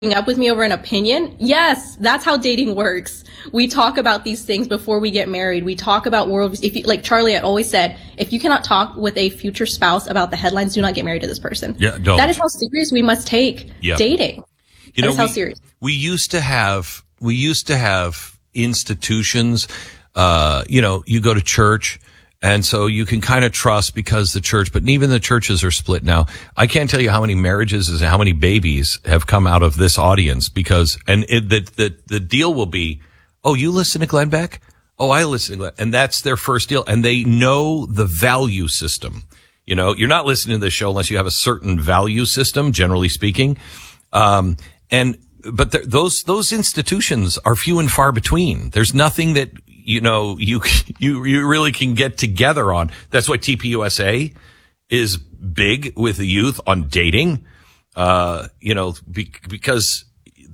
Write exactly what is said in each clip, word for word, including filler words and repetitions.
up with me over an opinion? Yes, that's how dating works. We talk about these things before we get married. We talk about world, if you, like Charlie had always said, if you cannot talk with a future spouse about the headlines, do not get married to this person. Yeah, don't. That is how serious we must take yeah. dating. You that know, is how we, serious. We used to have, we used to have institutions, uh, you know, you go to church, and so you can kind of trust because the church, but even the churches are split now. I can't tell you how many marriages and how many babies have come out of this audience because, and it, the, the, the deal will be, oh, you listen to Glenn Beck? Oh, I listen to Glenn. And that's their first deal. And they know the value system. You know, you're not listening to this show unless you have a certain value system, generally speaking. Um, and, but there, those, those institutions are few and far between. There's nothing that, you know, you, you, you really can get together on. That's why T P U S A is big with the youth on dating. Uh, you know, be, because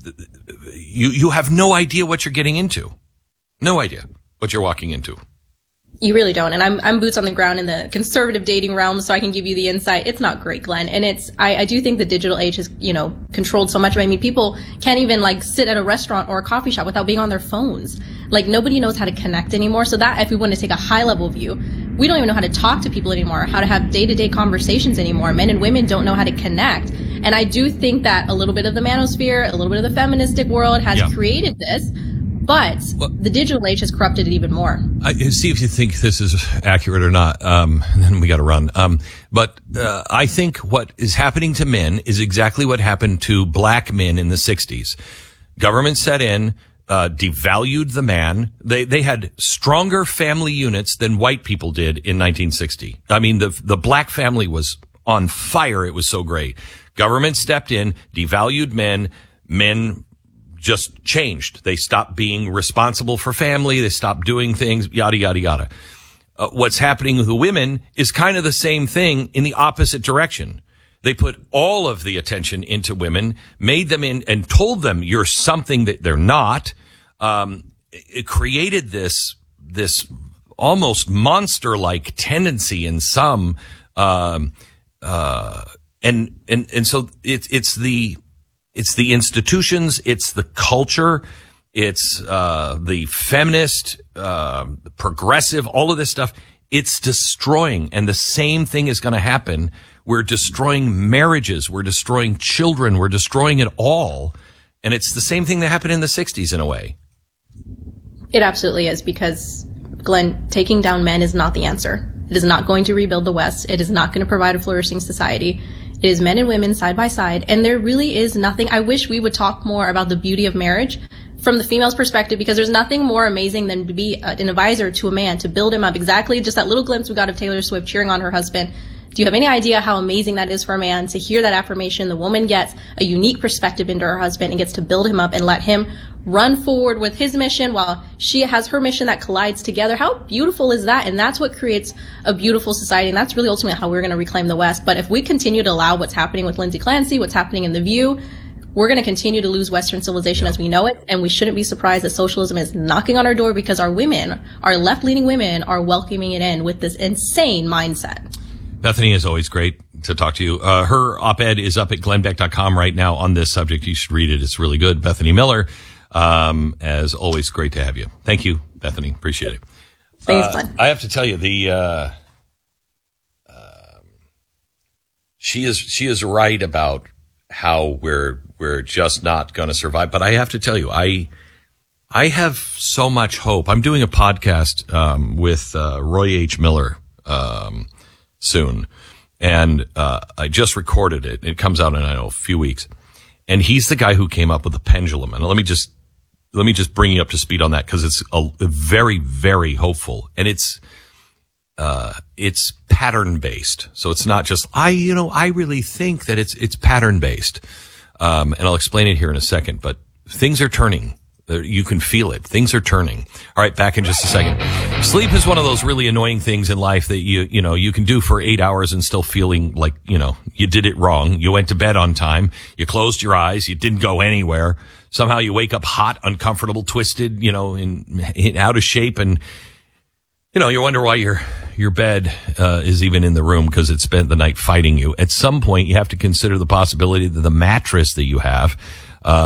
you, you have no idea what you're getting into. No idea what you're walking into. You really don't. And I'm, I'm boots on the ground in the conservative dating realm, so I can give you the insight. It's not great, Glenn. And it's, I, I do think the digital age has, you know, controlled so much. I mean, people can't even like sit at a restaurant or a coffee shop without being on their phones. Like nobody knows how to connect anymore. So that, if we want to take a high level view, we don't even know how to talk to people anymore, how to have day to day conversations anymore. Men and women don't know how to connect. And I do think that a little bit of the manosphere, a little bit of the feministic world has yeah. created this. But well, the digital age has corrupted it even more. I, see if you think this is accurate or not, um, and then we got to run. Um, but uh, I think what is happening to men is exactly what happened to black men in the sixties. Government set in, uh, devalued the man. They they had stronger family units than white people did in nineteen sixty. I mean, the the black family was on fire. It was so great. Government stepped in, devalued men. Men just changed. They stopped being responsible for family. They stopped doing things, yada, yada, yada. Uh, what's happening with the women is kind of the same thing in the opposite direction. They put all of the attention into women, made them in and told them you're something that they're not. Um, it created this, this almost monster-like tendency in some, um, uh, and, and, and so it's, it's the, It's the institutions, it's the culture, it's uh the feminist, uh, progressive, all of this stuff. It's destroying, and the same thing is going to happen. We're destroying marriages, we're destroying children, we're destroying it all, and it's the same thing that happened in the sixties in a way. It absolutely is, because, Glenn, taking down men is not the answer. It is not going to rebuild the West. It is not going to provide a flourishing society. It is men and women side by side, and there really is nothing. I wish we would talk more about the beauty of marriage from the female's perspective, because there's nothing more amazing than to be an advisor to a man, to build him up. Exactly, just that little glimpse we got of Taylor Swift cheering on her husband. Do you have any idea how amazing that is for a man to hear that affirmation? The woman gets a unique perspective into her husband and gets to build him up and let him run forward with his mission while she has her mission that collides together. How beautiful is that? And that's what creates a beautiful society. And that's really ultimately how we're going to reclaim the West. But if we continue to allow what's happening with Lindsay Clancy, what's happening in The View, we're going to continue to lose Western civilization yeah. as we know it. And we shouldn't be surprised that socialism is knocking on our door, because our women, our left-leaning women, are welcoming it in with this insane mindset. Bethany, is always great to talk to you. Uh, her op-ed is up at glenn beck dot com right now on this subject. You should read it. It's really good. Bethany Miller, um, as always, great to have you. Thank you, Bethany. Appreciate it. Thanks, uh, Glenn. I have to tell you, the uh, uh, she is she is right about how we're we're just not going to survive. But I have to tell you, I I have so much hope. I'm doing a podcast um, with uh, Roy H. Miller um, soon. And, uh, I just recorded it. It comes out in, I don't know, a few weeks. And he's the guy who came up with the pendulum. And let me just, let me just bring you up to speed on that, because it's a, a very, very hopeful. And it's, uh, it's pattern based. So it's not just, I, you know, I really think that it's, it's pattern based. Um, and I'll explain it here in a second, but things are turning. You can feel it. Things are turning. All right, back in just a second. Sleep is one of those really annoying things in life that you, you know, you can do for eight hours and still feeling like, you know, you did it wrong. You went to bed on time. You closed your eyes. You didn't go anywhere. Somehow you wake up hot, uncomfortable, twisted, you know, in, in out of shape. And, you know, you wonder why your, your bed, uh, is even in the room, because it spent the night fighting you. At some point, you have to consider the possibility that the mattress that you have